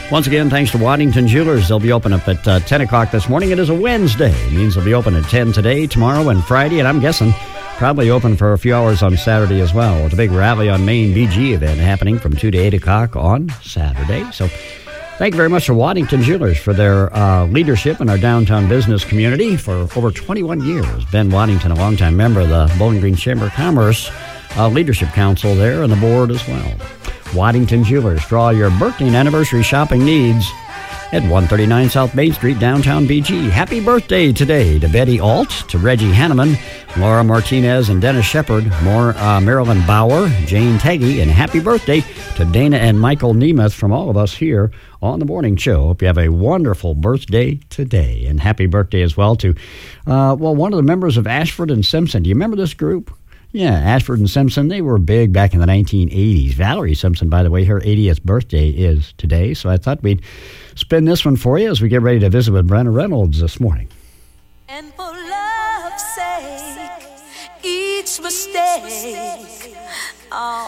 Once again, thanks to Waddington Jewelers. They'll be open up at 10 o'clock this morning. It is a Wednesday. It means they'll be open at 10 today, tomorrow, and Friday. And I'm guessing probably open for a few hours on Saturday as well. With a big Rally on Main BG event happening from 2 to 8 o'clock on Saturday. So thank you very much to Waddington Jewelers for their leadership in our downtown business community for over 21 years. Ben Waddington, a longtime member of the Bowling Green Chamber of Commerce Leadership Council there and the board as well. Waddington Jewelers for all your birthday and anniversary shopping needs at 139 South Main Street, downtown BG. Happy birthday today to Betty Alt, to Reggie Hanneman, Laura Martinez, and Dennis Shepard, Marilyn Bauer, Jane Teggy, and happy birthday to Dana and Michael Nemeth from all of us here on The Morning Show. Hope you have a wonderful birthday today. And happy birthday as well to, one of the members of Ashford and Simpson. Do you remember this group? Yeah, Ashford and Simpson, they were big back in the 1980s. Valerie Simpson, by the way, her 80th birthday is today, so I thought we'd spin this one for you as we get ready to visit with Brenna Reynolds this morning. And for love's sake, each mistake,